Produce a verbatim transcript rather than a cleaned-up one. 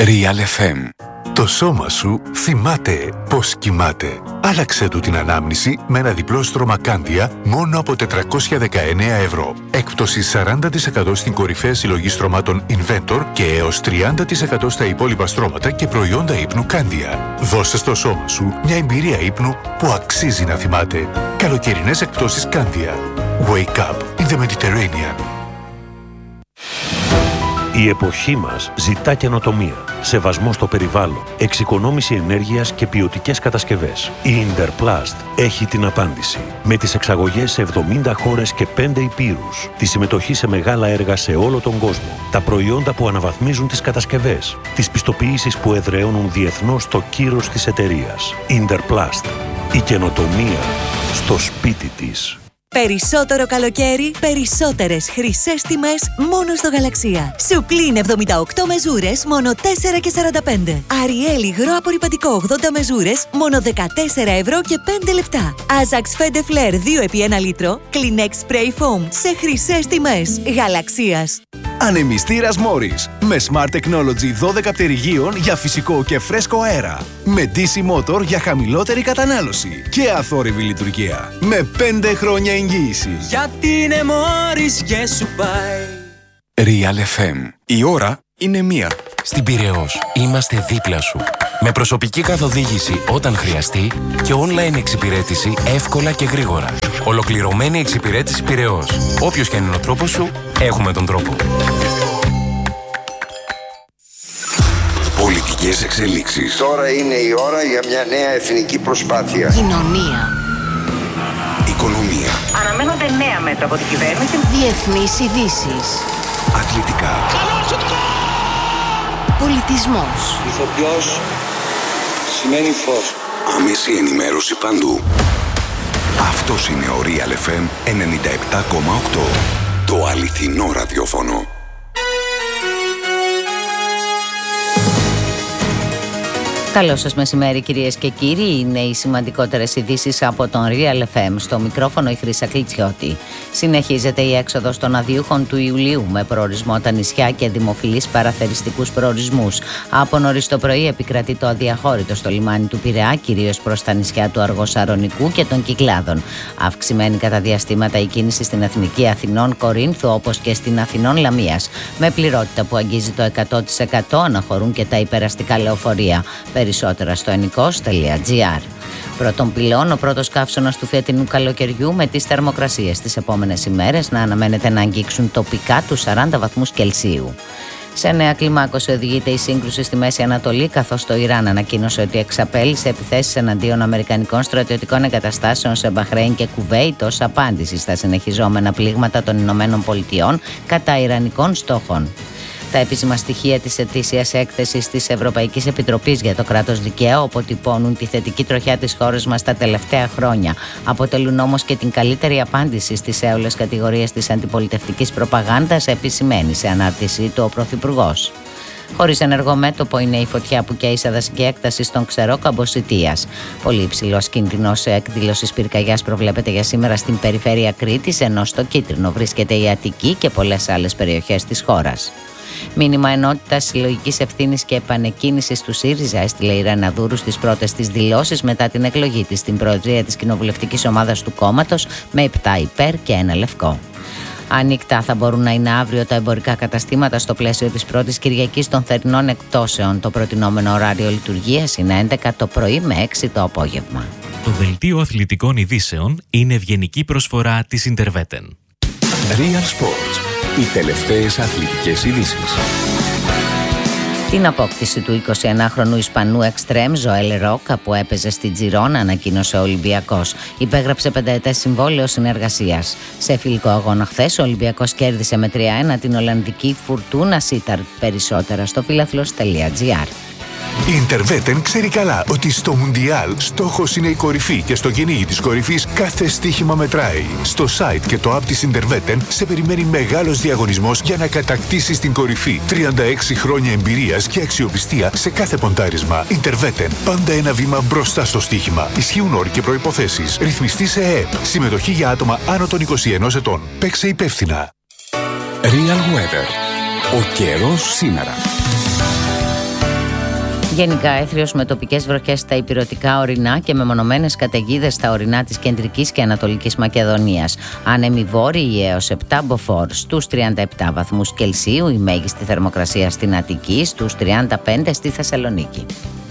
Real εφ εμ. Το σώμα σου θυμάται πώς κοιμάται. Άλλαξε του την ανάμνηση με ένα διπλό στρώμα Κάντια μόνο από τετρακόσια δεκαεννέα ευρώ. Έκπτωση σαράντα τοις εκατό στην κορυφαία συλλογή στρωμάτων Inventor και έως τριάντα τοις εκατό στα υπόλοιπα στρώματα και προϊόντα ύπνου Κάντια. Δώσε στο σώμα σου μια εμπειρία ύπνου που αξίζει να θυμάται. Καλοκαιρινές εκπτώσεις Κάντια. Wake up in the Mediterranean. Η εποχή μας ζητά καινοτομία, σεβασμό στο περιβάλλον, εξοικονόμηση ενέργειας και ποιοτικές κατασκευές. Η Interplast έχει την απάντηση. Με τις εξαγωγές σε εβδομήντα χώρες και πέντε υπήρους, τη συμμετοχή σε μεγάλα έργα σε όλο τον κόσμο, τα προϊόντα που αναβαθμίζουν τις κατασκευές, τις πιστοποιήσεις που εδραιώνουν διεθνώς το κύρος της εταιρείας. Interplast. Η καινοτομία στο σπίτι της. Περισσότερο καλοκαίρι, περισσότερες χρυσές τιμές μόνο στο Γαλαξία. Σουπλίν εβδομήντα οκτώ μεζούρες, μόνο τέσσερα και σαράντα πέντε. Αριέλ υγρό απορρυπαντικό ογδόντα μεζούρες, μόνο δεκατέσσερα ευρώ και πέντε λεπτά. Άζαξ Φέντε Φλερ δύο επί ένα λίτρο, Kleenex Spray Foam σε χρυσές τιμές. Γαλαξίας. Ανεμιστήρας Morris με Smart Technology δώδεκα πτερυγίων για φυσικό και φρέσκο αέρα. Με ντι σι Motor για χαμηλότερη κατανάλωση και αθόρυβη λειτουργία. Με πέντε χρόνια εγγύηση. Γιατί είναι Morris και σου πάει. Real εφ εμ. Η ώρα είναι μία. Στην Πειραιώς είμαστε δίπλα σου. Με προσωπική καθοδήγηση όταν χρειαστεί και online εξυπηρέτηση εύκολα και γρήγορα. Ολοκληρωμένη εξυπηρέτηση Πειραιώς. Όποιος και αν είναι ο τρόπος σου, έχουμε τον τρόπο. Πολιτικές εξελίξεις. Τώρα είναι η ώρα για μια νέα εθνική προσπάθεια. Κοινωνία. Οικονομία. Αναμένονται νέα μέτρα από την κυβέρνηση. Διεθνείς ειδήσεις. Αθλητικά. Πολιτισμός. Ηθοποιός σημαίνει φως. Άμεση ενημέρωση παντού. Αυτός είναι ο Real εφ εμ ενενήντα επτά κόμμα οκτώ. Το αληθινό ραδιόφωνο. Καλό σας μεσημέρι κυρίες και κύριοι, είναι οι σημαντικότερες ειδήσεις από τον Real εφ εμ. Στο μικρόφωνο η Χρύσα Κλιτσιώτη. Συνεχίζεται η έξοδος των αδιούχων του Ιουλίου με προορισμό τα νησιά και δημοφιλείς παραθεριστικούς προορισμούς. Από νωρίς το πρωί επικρατεί το αδιαχώρητο στο λιμάνι του Πειραιά, κυρίως προς τα νησιά του Αργοσαρονικού και των Κυκλάδων. Αυξημένη κατά διαστήματα η κίνηση στην Εθνική Αθηνών Κορίνθου όπως και στην Αθηνών Λαμίας. Με πληρότητα που αγγίζει το εκατό τοις εκατό αναχωρούν και τα υπεραστικά λεωφορεία. Περισσότερα στο ενικός τελεία τζι άρ. Πρώτον πυλών, ο πρώτος καύσωνας του φετινού καλοκαιριού με τις θερμοκρασίες τις επόμενες ημέρες να αναμένεται να αγγίξουν τοπικά τους σαράντα βαθμούς Κελσίου. Σε νέα κλιμάκωση οδηγείται η σύγκρουση στη Μέση Ανατολή, καθώς το Ιράν ανακοίνωσε ότι εξαπέλυσε επιθέσεις εναντίον αμερικανικών στρατιωτικών εγκαταστάσεων σε Μπαχρέιν και Κουβέιτ ως απάντηση στα συνεχιζόμενα πλήγματα των Ηνωμένων Πολιτειών κατά ιρανικών στόχων. Τα επίσημα στοιχεία της ετήσιας έκθεσης της Ευρωπαϊκής Επιτροπής για το κράτος δικαίου αποτυπώνουν τη θετική τροχιά της χώρας μας τα τελευταία χρόνια. Αποτελούν όμως και την καλύτερη απάντηση στις έολες κατηγορίες της αντιπολιτευτικής προπαγάνδας, επισημαίνει σε ανάρτησή του ο Πρωθυπουργός. Χωρίς ενεργό μέτωπο είναι η φωτιά που καίει σε δασική έκταση στον Ξερόκαμπο Σιτίας. Πολύ υψηλός κίνδυνος εκδήλωσης πυρκαγιάς προβλέπεται για σήμερα στην περιφέρεια Κρήτης, ενώ στο κίτρινο βρίσκεται η Αττική και πολλές άλλες περιοχές της χώρας. Μήνυμα ενότητας, συλλογικής ευθύνης και επανεκκίνησης του ΣΥΡΙΖΑ έστειλε η Ρένα Δούρου στις πρώτες της δηλώσεις μετά την εκλογή της στην προεδρία της κοινοβουλευτικής ομάδας του κόμματος με επτά υπέρ και ένα λευκό. Ανοιχτά θα μπορούν να είναι αύριο τα εμπορικά καταστήματα στο πλαίσιο της πρώτης Κυριακής των θερινών εκπτώσεων. Το προτινόμενο ωράριο λειτουργίας είναι έντεκα το πρωί με έξι το απόγευμα. Το δελτίο αθλητικών ειδήσεων είναι ευγενική προσφορά της Interveten. Real Sports. Οι τελευταίες αθλητικές ειδήσεις. Την απόκτηση του εικοσιενάχρονου Ισπανού εξτρέμ Ζωέλ Ρόκα που έπαιζε στη Τζιρόνα ανακοίνωσε ο Ολυμπιακός. Υπέγραψε πενταετές συμβόλαιο συνεργασίας. Σε φιλικό αγώνα χθες ο Ολυμπιακός κέρδισε με τρία ένα την Ολλανδική Φουρτούνα Σίταρ. Περισσότερα στο φιλαθλός τελεία τζι άρ. Η Interveten ξέρει καλά ότι στο Μουντιάλ στόχος είναι η κορυφή και στο κυνήγι της κορυφής κάθε στοίχημα μετράει. Στο site και το app της Interveten σε περιμένει μεγάλος διαγωνισμός για να κατακτήσεις την κορυφή. τριάντα έξι χρόνια εμπειρίας και αξιοπιστία σε κάθε ποντάρισμα. Interveten. Πάντα ένα βήμα μπροστά στο στοίχημα. Ισχύουν όροι και προϋποθέσεις. Ρυθμιστή σε ΕΕΠ. Συμμετοχή για άτομα άνω των είκοσι ενός ετών. Παίξε υπεύθυνα. Real Weather. Ο καιρός σήμερα. Γενικά έθριος με τοπικές βροχές στα ηπειρωτικά ορεινά και μεμονωμένες καταιγίδες στα ορεινά της Κεντρικής και Ανατολικής Μακεδονίας. Άνεμοι βόρειοι έως επτά μποφόρ στους τριάντα επτά βαθμούς Κελσίου, η μέγιστη θερμοκρασία στην Αττική στους τριάντα πέντε στη Θεσσαλονίκη.